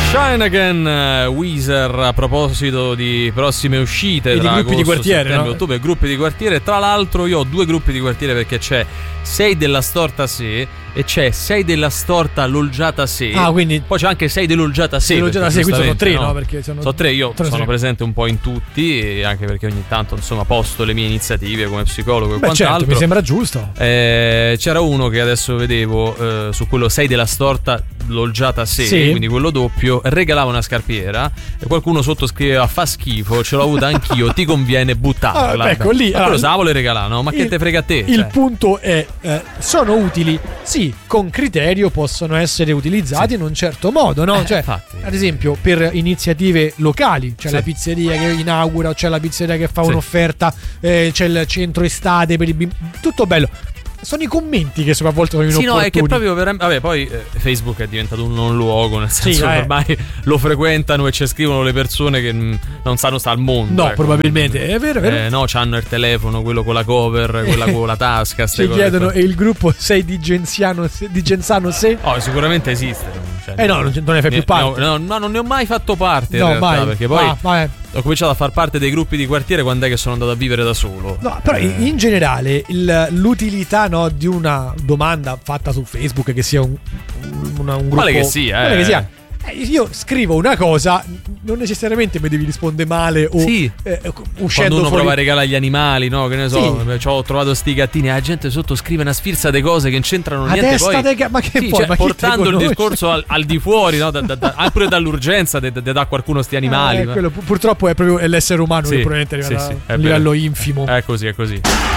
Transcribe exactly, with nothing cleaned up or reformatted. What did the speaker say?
Shine Again, uh, Weezer, a proposito di prossime uscite e tra di gruppi agosto, di quartiere, settembre, no? ottobre, gruppi di quartiere. Tra l'altro io ho due gruppi di quartiere, perché c'è Sei della Storta Se e c'è Sei della Storta Loggiata Se. Ah, quindi poi c'è anche Sei dell'Olgiata Se. Loggiata Se, quindi sono tre, no? no? Perché sono, sono tre, io tre, sono tre. presente un po' in tutti, e anche perché ogni tanto insomma posto le mie iniziative come psicologo e Beh, quant'altro. certo, mi sembra giusto. Eh, c'era uno che adesso vedevo eh, su quello Sei della Storta Loggiata Se, Sì. quindi quello doppio, regalava una scarpiera e qualcuno sotto scriveva: fa schifo, ce l'ho avuta anch'io, ti conviene buttarla. Ah, ecco, lì, ma allora, quello se la vuole regalare, no? Ma che il- te frega a te? Il cioè. punto è, eh, sono utili, sì, con criterio possono essere utilizzati in un certo modo, no? Eh, Cioè, infatti. ad esempio, per iniziative locali, c'è Sì. la pizzeria che inaugura, c'è la pizzeria che fa Sì. un'offerta, eh, c'è il centro estate per i bimbi, tutto bello. Sono i commenti che a volte sono Sì, inopportuni. no, è che proprio veramente. Vabbè, poi eh, Facebook è diventato un non luogo, nel senso Sì, che eh. ormai lo frequentano e ci scrivono le persone che mh, non sanno sta al mondo. No, ecco. probabilmente, è vero, è vero. Eh, no, c'hanno il telefono, quello con la cover, quella con la tasca. ste Ci cose chiedono, qua. e il gruppo sei di Genziano se, di Genzano se? Oh, sicuramente esiste. Cioè, Eh no, non, non ne fai più parte. No, no, non ne ho mai fatto parte in No, realtà, mai. perché poi Ah, vai. ho cominciato a far parte dei gruppi di quartiere quando è che sono andato a vivere da solo. No, però Eh, in in generale il- l'utilità, no, di una domanda fatta su Facebook, che sia un, una- un gruppo, Quale che sia, quale eh. che sia, eh, io scrivo una cosa, non necessariamente mi devi rispondere male o Sì. eh, quando uscendo uno fuori. prova a regalare agli animali, no? Che ne so, Sì. ci ho trovato sti gattini, la gente sotto scrive una sfilza di cose che non c'entrano A niente. testa Poi, de ga- ma che sì, poi, cioè, ma chi te portando il conosce? discorso al, al di fuori, no? Da, da, da, ah, pure dall'urgenza di da qualcuno sti animali. Eh, ma- quello, pu- purtroppo è proprio è l'essere umano Sì, che probabilmente sì, arriva sì, a è un livello vero. infimo. È così, è così.